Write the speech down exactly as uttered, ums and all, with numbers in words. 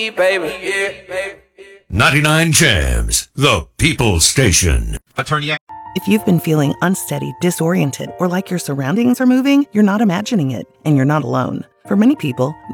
ninety-nine Jams, the People's Station. Attorney. If you've been feeling unsteady, disoriented, or like your surroundings are moving, you're not imagining it, and you're not alone. For many people,